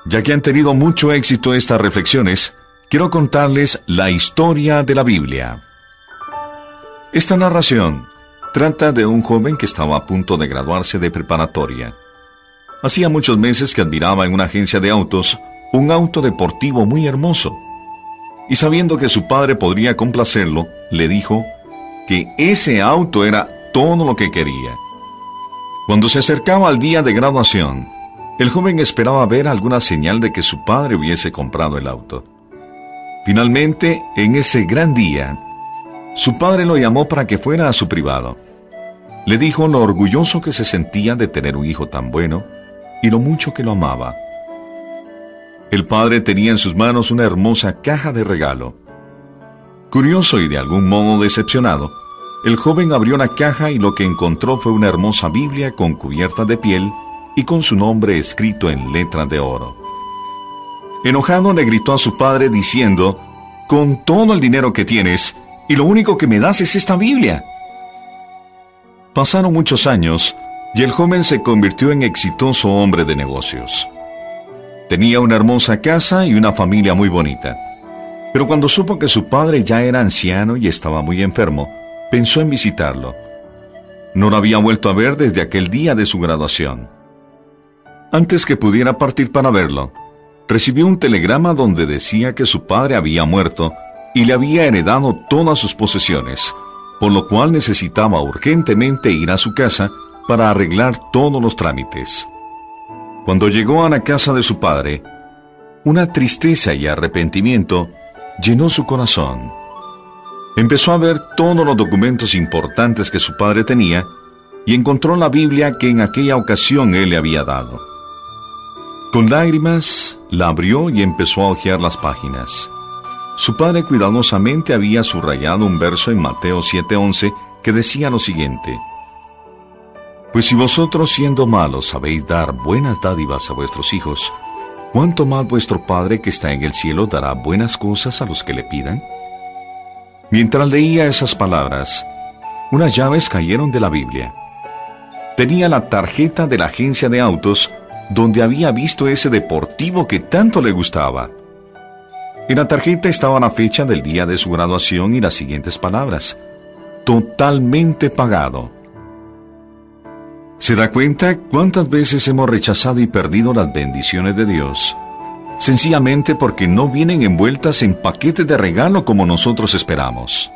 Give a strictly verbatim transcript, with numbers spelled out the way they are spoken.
Ya que han tenido mucho éxito estas reflexiones, quiero contarles la historia de la Biblia. Esta narración trata de un joven que estaba a punto de graduarse de preparatoria. Hacía muchos meses que admiraba en una agencia de autos un auto deportivo muy hermoso. Y sabiendo que su padre podría complacerlo, le dijo que ese auto era todo lo que quería. Cuando se acercaba al día de graduación, el joven esperaba ver alguna señal de que su padre hubiese comprado el auto. Finalmente, en ese gran día, su padre lo llamó para que fuera a su privado. Le dijo lo orgulloso que se sentía de tener un hijo tan bueno y lo mucho que lo amaba. El padre tenía en sus manos una hermosa caja de regalo. Curioso y de algún modo decepcionado, el joven abrió la caja y lo que encontró fue una hermosa Biblia con cubierta de piel y con su nombre escrito en letras de oro. Enojado le gritó a su padre diciendo: «Con todo el dinero que tienes, y lo único que me das es esta Biblia». Pasaron muchos años, y el joven se convirtió en exitoso hombre de negocios. Tenía una hermosa casa y una familia muy bonita. Pero cuando supo que su padre ya era anciano y estaba muy enfermo, pensó en visitarlo. No lo había vuelto a ver desde aquel día de su graduación. Antes que pudiera partir para verlo, recibió un telegrama donde decía que su padre había muerto y le había heredado todas sus posesiones, por lo cual necesitaba urgentemente ir a su casa para arreglar todos los trámites. Cuando llegó a la casa de su padre, una tristeza y arrepentimiento llenó su corazón. Empezó a ver todos los documentos importantes que su padre tenía y encontró la Biblia que en aquella ocasión él le había dado. Con lágrimas, la abrió y empezó a hojear las páginas. Su padre cuidadosamente había subrayado un verso en Mateo siete once que decía lo siguiente: «Pues si vosotros siendo malos sabéis dar buenas dádivas a vuestros hijos, ¿cuánto más vuestro Padre que está en el cielo dará buenas cosas a los que le pidan?». Mientras leía esas palabras, unas llaves cayeron de la Biblia. Tenía la tarjeta de la agencia de autos donde había visto ese deportivo que tanto le gustaba. En la tarjeta estaba la fecha del día de su graduación y las siguientes palabras: «Totalmente pagado». ¿Se da cuenta cuántas veces hemos rechazado y perdido las bendiciones de Dios? Sencillamente porque no vienen envueltas en paquetes de regalo como nosotros esperamos.